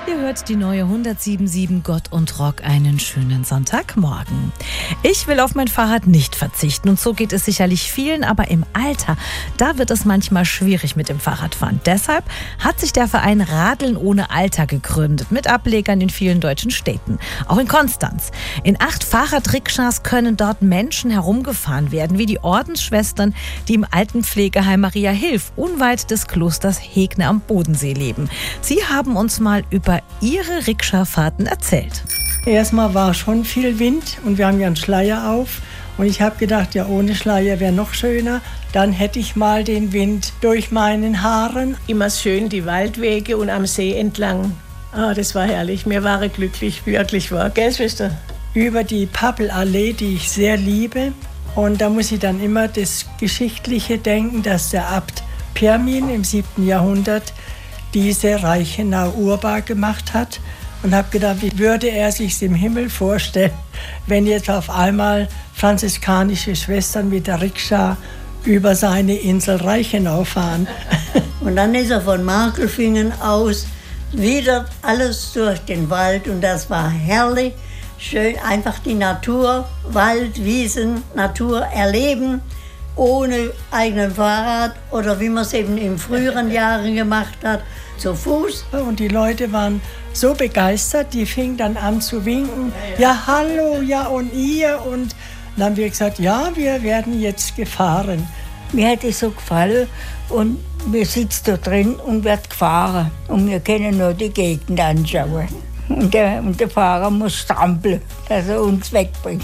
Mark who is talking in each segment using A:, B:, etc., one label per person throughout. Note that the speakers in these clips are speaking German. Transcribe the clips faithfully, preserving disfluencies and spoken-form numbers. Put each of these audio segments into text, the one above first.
A: Ihr hört die neue hundertsieben Komma sieben Gott und Rock. Einen schönen Sonntagmorgen. Ich will auf mein Fahrrad nicht verzichten und so geht es sicherlich vielen, aber im Alter, da wird es manchmal schwierig mit dem Fahrradfahren. Deshalb hat sich der Verein Radeln ohne Alter gegründet, mit Ablegern in vielen deutschen Städten, auch in Konstanz. In acht Fahrradrikschas können dort Menschen herumgefahren werden, wie die Ordensschwestern, die im Altenpflegeheim Maria Hilf unweit des Klosters Hegne am Bodensee leben. Sie haben uns mal über ihre Rikscha-Fahrten erzählt.
B: Erstmal war schon viel Wind und wir haben ja einen Schleier auf. Und ich habe gedacht, ja, ohne Schleier wäre noch schöner. Dann hätte ich mal den Wind durch meinen Haaren.
C: Immer schön die Waldwege und am See entlang. Ah, das war herrlich. Mir war glücklich, wirklich war. Gell, Schwester?
B: Über die Pappelallee, die ich sehr liebe. Und da muss ich dann immer das Geschichtliche denken, dass der Abt Pirmin im siebten Jahrhundert diese Reichenau urbar gemacht hat. Und habe gedacht, wie würde er sich im Himmel vorstellen, wenn jetzt auf einmal franziskanische Schwestern mit der Rikscha über seine Insel Reichenau fahren.
D: Und dann ist er von Markelfingen aus wieder alles durch den Wald und das war herrlich, schön, einfach die Natur, Wald, Wiesen, Natur erleben, ohne eigenen Fahrrad oder wie man es eben in früheren Jahren gemacht hat, zu Fuß.
B: Und die Leute waren so begeistert, die fingen dann an zu winken. Ja, hallo, ja und ihr. Und dann haben wir gesagt, ja, wir werden jetzt gefahren.
E: Mir hat es so gefallen und wir sitzen da drin und werden gefahren. Und wir können nur die Gegend anschauen. Und der, und der Fahrer muss strampeln, dass er uns wegbringt.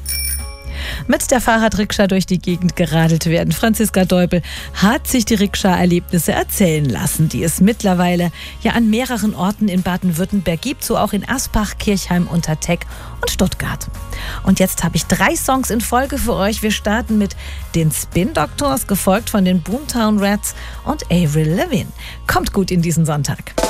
A: Mit der Fahrradrikscha durch die Gegend geradelt werden. Franziska Deupel hat sich die Rikscha-Erlebnisse erzählen lassen, die es mittlerweile ja an mehreren Orten in Baden-Württemberg gibt, so auch in Aspach, Kirchheim, Unterteck und Stuttgart. Und jetzt habe ich drei Songs in Folge für euch. Wir starten mit den Spin Doctors, gefolgt von den Boomtown Rats und Avril Lavigne. Kommt gut in diesen Sonntag.